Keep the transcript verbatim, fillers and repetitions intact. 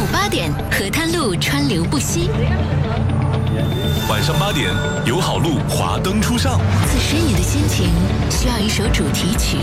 午八点，河滩路川流不息； 晚上八点，友好路华灯初上。 此时你的心情需要一首主题曲，